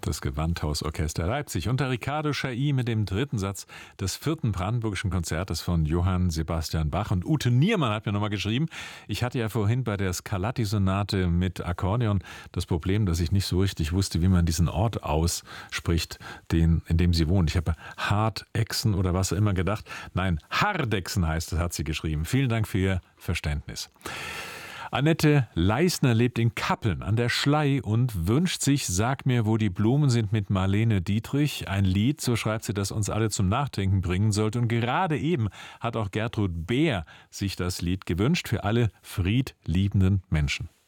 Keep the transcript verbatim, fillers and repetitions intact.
Das Gewandhausorchester Leipzig unter Riccardo Chailly mit dem dritten Satz des vierten brandenburgischen Konzertes von Johann Sebastian Bach. Und Ute Niermann hat mir nochmal geschrieben, ich hatte ja vorhin bei der Scarlatti-Sonate mit Akkordeon das Problem, dass ich nicht so richtig wusste, wie man diesen Ort ausspricht, den, in dem sie wohnt. Ich habe Hardechsen oder was auch immer gedacht. Nein, Hardechsen heißt es, hat sie geschrieben. Vielen Dank für Ihr Verständnis. Annette Leisner lebt in Kappeln an der Schlei und wünscht sich Sag mir, wo die Blumen sind mit Marlene Dietrich. Ein Lied, so schreibt sie, das uns alle zum Nachdenken bringen sollte. Und gerade eben hat auch Gertrud Beer sich das Lied gewünscht für alle friedliebenden Menschen.